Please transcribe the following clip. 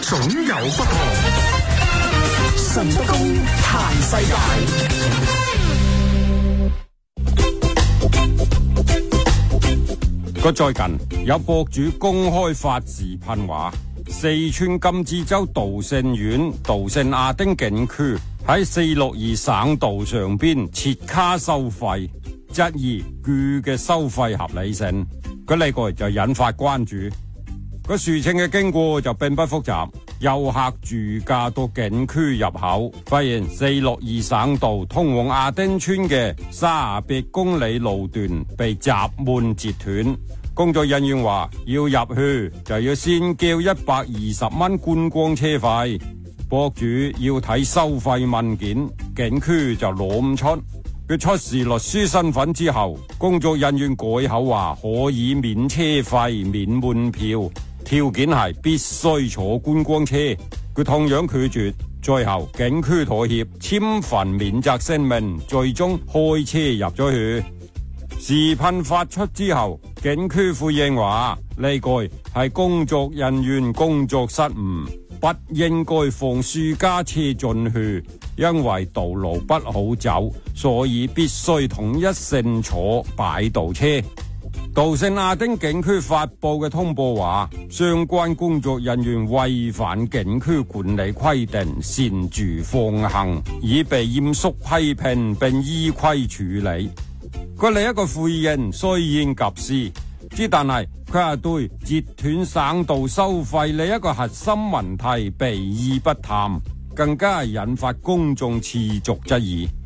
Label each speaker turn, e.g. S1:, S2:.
S1: 總有不同。神不公彈世界。
S2: 最近有博主公開發視頻話，四川甘孜州杜勝縣杜勝亞丁景區喺462省道上邊設卡收費，質疑佢嘅收費合理性。呢個就引發關注。事情嘅經過就並不複雜，遊客駐駕到景區入口，發現462省道通往亞丁村嘅38公里路段被閘門截斷。工作人員話要入去就要先交120蚊觀光車費，博主要睇收費文件，景區就攞唔出。佢出示律師身份之後，工作人員改口話可以免車費、免門票，條件係必須坐觀光車。佢同樣拒絕，最後景區妥協，簽份免責聲明，最終開車入咗去。視頻發出之後，景區回應話呢個係工作人員工作失誤，不應該放私家車進去，因為道路不好走，所以必須統一乘坐擺渡車。杜勝亞丁景區發布嘅通報話，相關工作人員違反景區管理規定，擅自放行，已被嚴肅批評並依規處理。佢另一個回應雖然及時，但係佢係對截斷省道收費呢一個核心問題避而不談，更加係引發公眾持續質疑。